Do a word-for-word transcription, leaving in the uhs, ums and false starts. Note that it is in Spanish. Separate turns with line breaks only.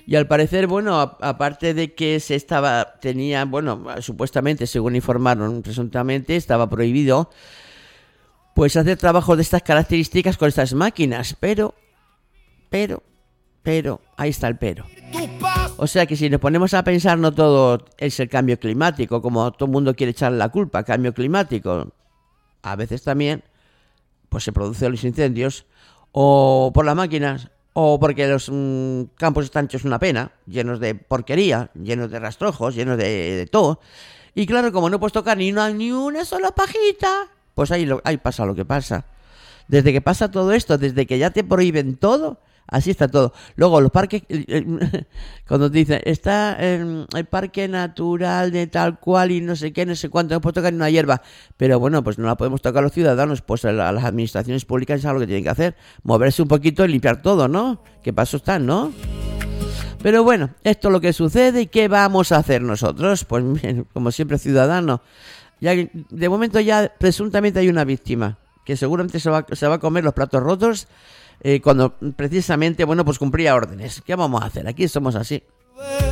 Y al parecer, bueno, a, aparte de que se estaba, tenía, bueno, supuestamente, según informaron, presuntamente, estaba prohibido, pues hacer trabajo de estas características con estas máquinas, pero, pero, pero, ahí está el pero. O sea que si nos ponemos a pensar, no todo es el cambio climático, como todo el mundo quiere echarle la culpa, cambio climático. A veces también, pues se producen los incendios, o por las máquinas, o porque los mmm, campos están hechos una pena, llenos de porquería, llenos de rastrojos, llenos de, de todo. Y claro, como no puedes tocar ni una, ni una sola pajita, pues ahí, lo, ahí pasa lo que pasa. Desde que pasa todo esto, desde que ya te prohíben todo, así está todo. Luego los parques, cuando te dicen, está en el parque natural de tal cual y no sé qué, no sé cuánto, no puedo tocar ni una hierba. Pero bueno, pues no la podemos tocar los ciudadanos, pues a las administraciones públicas es algo que tienen que hacer. Moverse un poquito y limpiar todo, ¿no? ¿Qué paso están, no? Pero bueno, esto es lo que sucede y ¿qué vamos a hacer nosotros? Pues bien, como siempre ciudadanos. Ya, de momento ya presuntamente hay una víctima que seguramente se va, se va a comer los platos rotos eh, cuando precisamente, bueno, pues cumplía órdenes. ¿Qué vamos a hacer? Aquí somos así.